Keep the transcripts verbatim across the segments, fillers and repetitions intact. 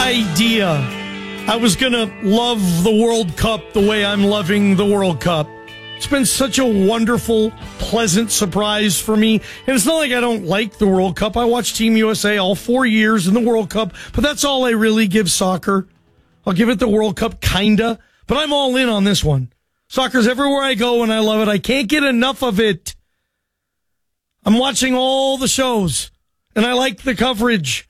idea I was going to love the World Cup the way I'm loving the World Cup. It's been such a wonderful, pleasant surprise for me. And it's not like I don't like the World Cup. I watch Team U S A all four years in the World Cup, but that's all I really give soccer. I'll give it the World Cup, kinda, but I'm all in on this one. Soccer's everywhere I go and I love it. I can't get enough of it. I'm watching all the shows and I like the coverage.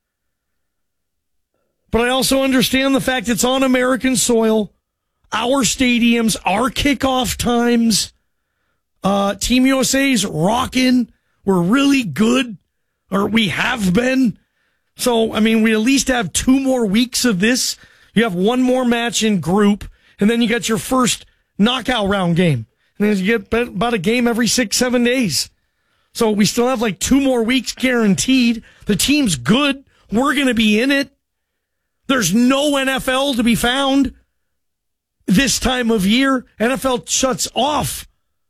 But I also understand the fact it's on American soil, our stadiums, our kickoff times. Uh, Team U S A's rocking. We're really good, or we have been. So, I mean, we at least have two more weeks of this. You have one more match in group, and then you got your first knockout round game. And then you get about a game every six, seven days. So we still have like two more weeks guaranteed. The team's good. We're going to be in it. There's no N F L to be found this time of year. N F L shuts off.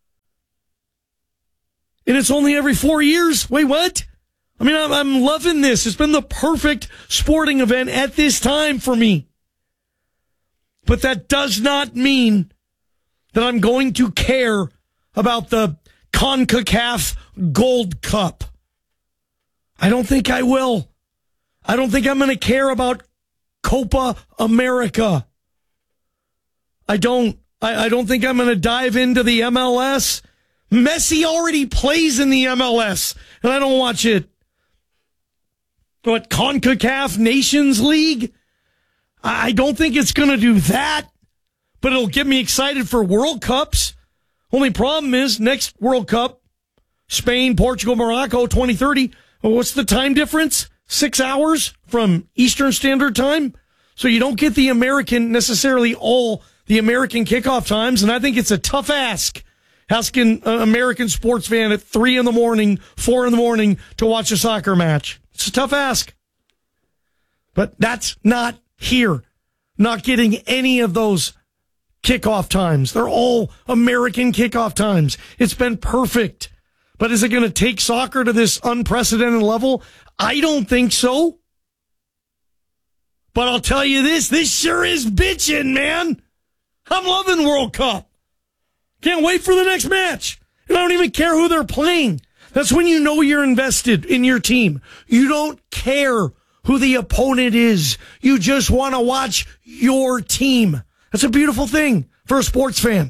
And it's only every four years. Wait, what? I mean, I'm, I'm loving this. It's been the perfect sporting event at this time for me. But that does not mean that I'm going to care about the CONCACAF Gold Cup. I don't think I will. I don't think I'm going to care about Copa America. I don't. I, I don't think I'm going to dive into the M L S. Messi already plays in the M L S, and I don't watch it. But CONCACAF Nations League? I don't think it's going to do that, but it'll get me excited for World Cups. Only problem is, next World Cup, Spain, Portugal, Morocco, twenty thirty. Well, what's the time difference? Six hours from Eastern Standard Time? So you don't get the American, necessarily all the American kickoff times, and I think it's a tough ask, asking an American sports fan at three in the morning, four in the morning to watch a soccer match. It's a tough ask. But that's not here. Not getting any of those kickoff times. They're all American kickoff times. It's been perfect. But is it going to take soccer to this unprecedented level? I don't think so. But I'll tell you this, this sure is bitching, man. I'm loving World Cup. Can't wait for the next match. And I don't even care who they're playing. That's when you know you're invested in your team. You don't care who the opponent is. You just want to watch your team. That's a beautiful thing for a sports fan.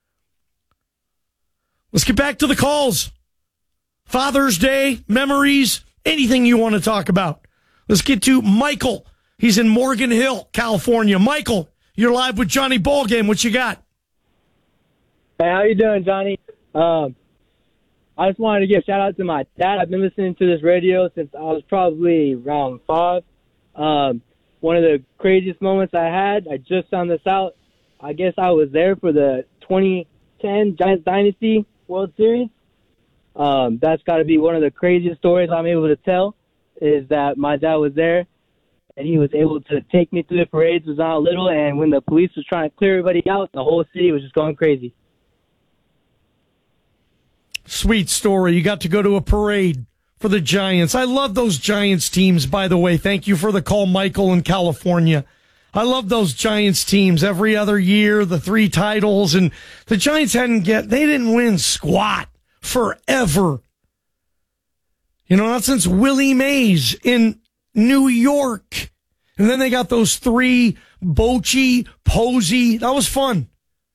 Let's get back to the calls. Father's Day, memories, anything you want to talk about. Let's get to Michael. He's in Morgan Hill, California. Michael, you're live with Johnny Ballgame. What you got? Hey, how you doing, Johnny? Um, I just wanted to give a shout out to my dad. I've been listening to this radio since I was probably around five. Um, one of the craziest moments I had, I just found this out. I guess I was there for the twenty ten Giants Dynasty World Series. Um, that's got to be one of the craziest stories I'm able to tell, is that my dad was there and he was able to take me through the parades when I was little, and when the police was trying to clear everybody out, the whole city was just going crazy. Sweet story. You got to go to a parade for the Giants. I love those Giants teams, by the way. Thank you for the call, Michael, in California. I love those Giants teams every other year, the three titles, and the Giants hadn't get, they didn't win squat forever. You know, not since Willie Mays in New York. And then they got those three, Bochy, Posey. That was fun.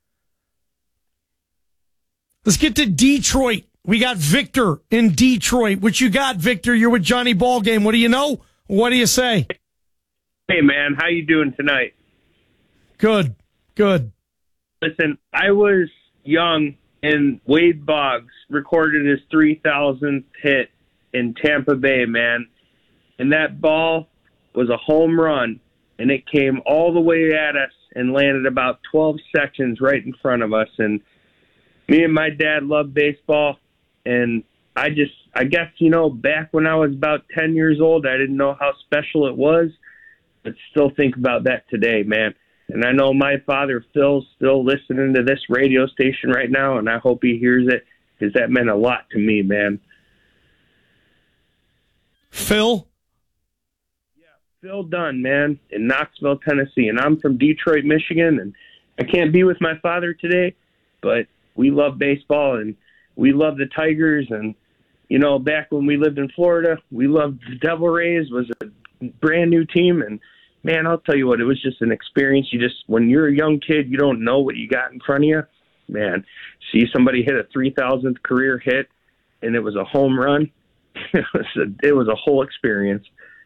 Let's get to Detroit. We got Victor in Detroit. What you got, Victor? You're with Johnny Ballgame. What do you know? What do you say? Hey, man. How you doing tonight? Good. Good. Listen, I was young, and Wade Boggs recorded his three thousandth hit in Tampa Bay, man. And that ball was a home run, and it came all the way at us and landed about twelve sections right in front of us. And me and my dad loved baseball, and I just, I guess, you know, back when I was about ten years old, I didn't know how special it was, but still think about that today, man. And I know my father, Phil's still listening to this radio station right now, and I hope he hears it, because that meant a lot to me, man. Phil? Phil Dunn, man, in Knoxville, Tennessee. And I'm from Detroit, Michigan, and I can't be with my father today, but we love baseball, and we love the Tigers. And, you know, back when we lived in Florida, we loved the Devil Rays, was a brand new team. And, man, I'll tell you what, it was just an experience. You just, when you're a young kid, you don't know what you got in front of you. Man, see somebody hit a three thousandth career hit, and it was a home run. It was a, it was a whole experience.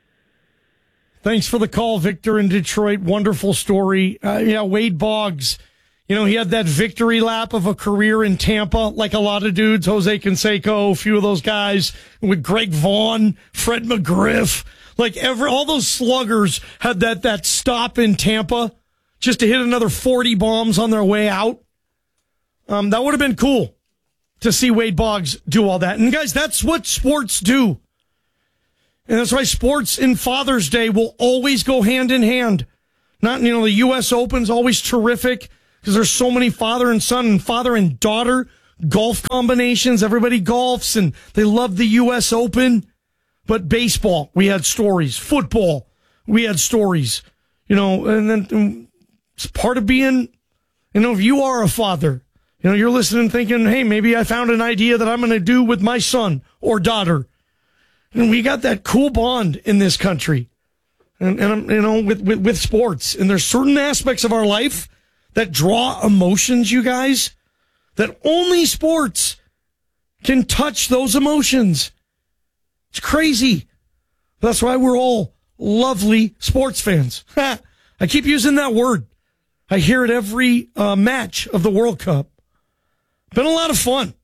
Thanks for the call, Victor in Detroit. Wonderful story. Uh, yeah, Wade Boggs, you know, he had that victory lap of a career in Tampa, like a lot of dudes, Jose Canseco, a few of those guys, with Greg Vaughn, Fred McGriff. Like, every, all those sluggers had that, that stop in Tampa just to hit another forty bombs on their way out. Um, that would have been cool to see Wade Boggs do all that. And, guys, that's what sports do. And that's why sports in Father's Day will always go hand in hand. Not, you know, the U S Open's always terrific because there's so many father and son and father and daughter golf combinations. Everybody golfs and they love the U S Open. But baseball, we had stories. Football, we had stories. You know, and then and it's part of being, you know, if you are a father, you know, you're listening thinking, hey, maybe I found an idea that I'm going to do with my son or daughter. And we got that cool bond in this country, and, and you know, with, with, with sports. And there's certain aspects of our life that draw emotions, you guys, that only sports can touch those emotions. It's crazy. That's why we're all lovely sports fans. I keep using that word. I hear it every uh, match of the World Cup. Been a lot of fun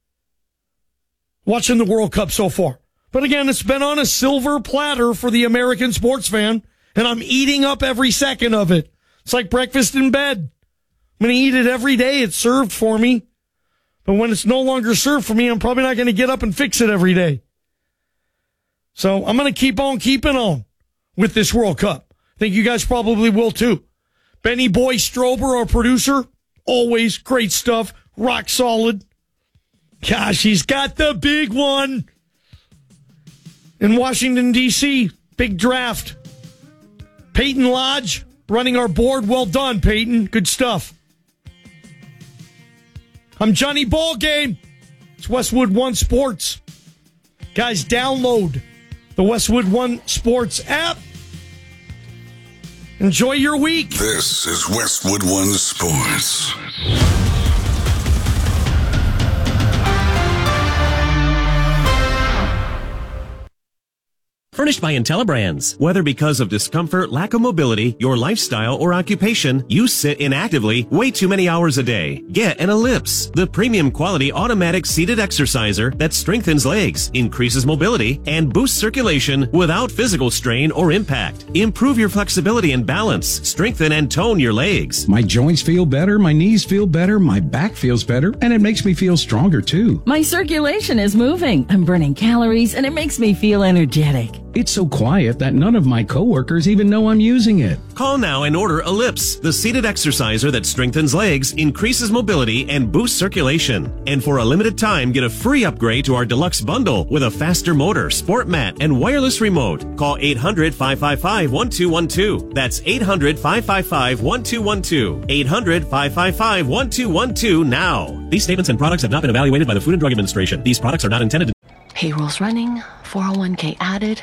watching the World Cup so far. But again, it's been on a silver platter for the American sports fan, and I'm eating up every second of it. It's like breakfast in bed. I'm going to eat it every day. It's served for me. But when it's no longer served for me, I'm probably not going to get up and fix it every day. So I'm going to keep on keeping on with this World Cup. I think you guys probably will too. Benny Boy Strober, our producer, always great stuff, rock solid. Gosh, he's got the big one. In Washington, D C, big draft. Peyton Lodge running our board. Well done, Peyton. Good stuff. I'm Johnny Ballgame. It's Westwood One Sports. Guys, download the Westwood One Sports app. Enjoy your week. This is Westwood One Sports. Furnished by IntelliBrands. Whether because of discomfort, lack of mobility, your lifestyle, or occupation, you sit inactively way too many hours a day. Get an Ellipse, the premium quality automatic seated exerciser that strengthens legs, increases mobility, and boosts circulation without physical strain or impact. Improve your flexibility and balance, strengthen and tone your legs. My joints feel better, my knees feel better, my back feels better, and it makes me feel stronger too. My circulation is moving. I'm burning calories, and it makes me feel energetic. It's so quiet that none of my coworkers even know I'm using it. Call now and order Ellipse, the seated exerciser that strengthens legs, increases mobility, and boosts circulation. And for a limited time, get a free upgrade to our deluxe bundle with a faster motor, sport mat, and wireless remote. Call eight hundred, five five five, one two one two. That's eight hundred, five five five, one two one two. eight hundred, five five five, one two one two now. These statements and products have not been evaluated by the Food and Drug Administration. These products are not intended to... Payroll's running, four oh one k added.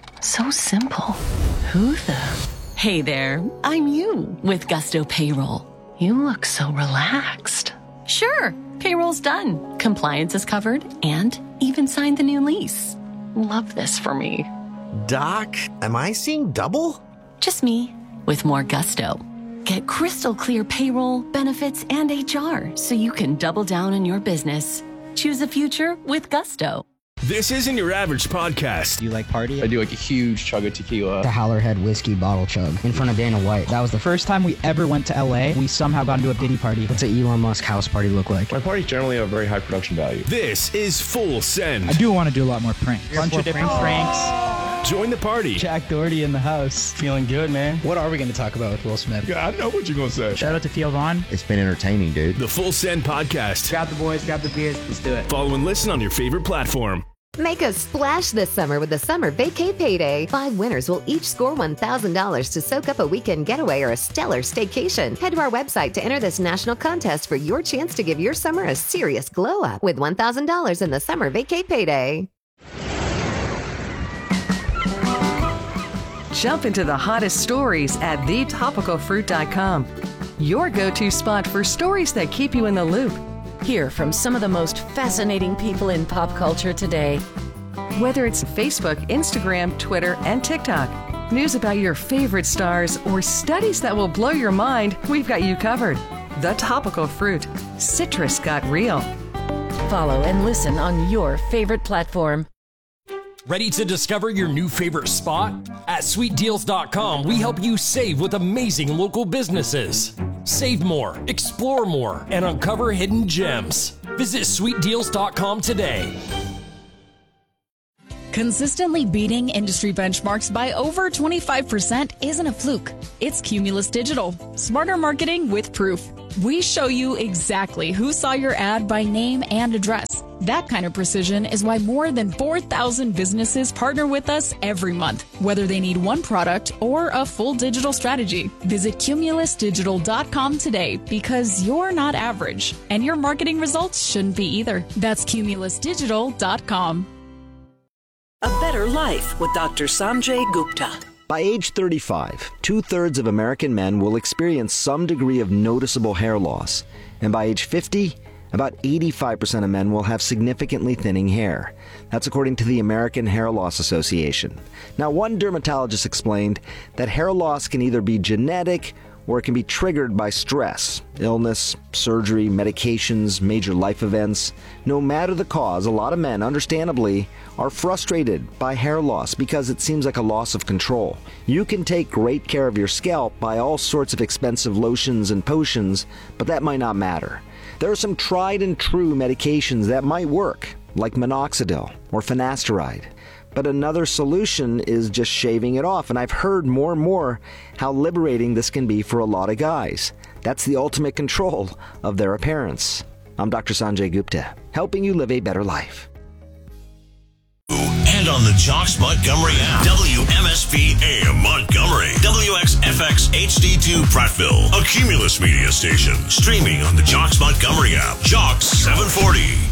So simple. Who the? Hey there, I'm you with Gusto Payroll. You look so relaxed. Sure, payroll's done. Compliance is covered and even signed the new lease. Love this for me. Doc, am I seeing double? Just me with more gusto. Get crystal clear payroll, benefits, and H R so you can double down on your business. Choose a future with Gusto. This isn't your average podcast. Do you like party? I do like a huge chug of tequila. The Howlerhead whiskey bottle chug in front of Dana White. That was the first time we ever went to L A. We somehow got into a Diddy party. What's an Elon Musk house party look like? My parties generally have very high production value. This is Full Send. I do want to do a lot more pranks. A bunch of different pranks. Join the party. Jack Doherty in the house. Feeling good, man. What are we going to talk about with Will Smith? Yeah, I know what you're going to say. Shout out to Theo Vaughn. It's been entertaining, dude. The Full Send podcast. Grab the boys, grab the beers. Let's do it. Follow and listen on your favorite platform. Make a splash this summer with the Summer Vacay Payday. Five winners will each score one thousand dollars to soak up a weekend getaway or a stellar staycation. Head to our website to enter this national contest for your chance to give your summer a serious glow up with one thousand dollars in the Summer Vacay Payday. Jump into the hottest stories at the topical fruit dot com. Your go-to spot for stories that keep you in the loop. Hear from some of the most fascinating people in pop culture today. Whether it's Facebook, Instagram, Twitter, and TikTok, news about your favorite stars, or studies that will blow your mind, we've got you covered. The Topical Fruit. Citrus got real. Follow and listen on your favorite platform. Ready to discover your new favorite spot? At sweet deals dot com, we help you save with amazing local businesses. Save more, explore more, and uncover hidden gems. Visit sweet deals dot com today. Consistently beating industry benchmarks by over twenty-five percent isn't a fluke. It's Cumulus Digital. Smarter marketing with proof. We show you exactly who saw your ad by name and address. That kind of precision is why more than four thousand businesses partner with us every month, whether they need one product or a full digital strategy. Visit Cumulus Digital dot com today because you're not average, and your marketing results shouldn't be either. That's Cumulus Digital dot com. A Better Life with Doctor Sanjay Gupta. By age thirty-five, two-thirds of American men will experience some degree of noticeable hair loss. And by age fifty, about eighty-five percent of men will have significantly thinning hair. That's according to the American Hair Loss Association. Now, one dermatologist explained that hair loss can either be genetic or it can be triggered by stress, illness, surgery, medications, major life events. No matter the cause, a lot of men, understandably, are frustrated by hair loss because it seems like a loss of control. You can take great care of your scalp by all sorts of expensive lotions and potions, but that might not matter. There are some tried and true medications that might work, like minoxidil or finasteride. But another solution is just shaving it off, and I've heard more and more how liberating this can be for a lot of guys. That's the ultimate control of their appearance. I'm Doctor Sanjay Gupta, helping you live a better life. And on the Jocks Montgomery app. W M S P A M Montgomery. W X F X H D two Prattville. A Cumulus media station. Streaming on the Jocks Montgomery app. Jocks seven forty.